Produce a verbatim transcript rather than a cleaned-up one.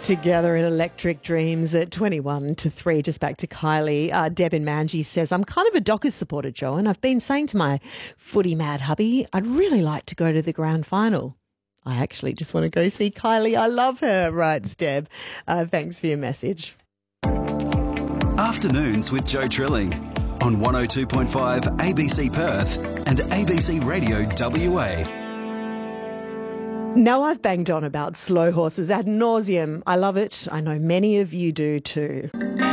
Together in Electric Dreams at twenty-one to three. Just back to Kylie. Uh, Deb in Manji says, I'm kind of a Dockers supporter, Joe, and I've been saying to my footy mad hubby, I'd really like to go to the grand final. I actually just want to go see Kylie. I love her, writes Deb. Uh, thanks for your message. Afternoons with Joe Trilling on one oh two point five A B C Perth and A B C Radio W A. Now I've banged on about slow horses ad nauseum. I love it. I know many of you do too.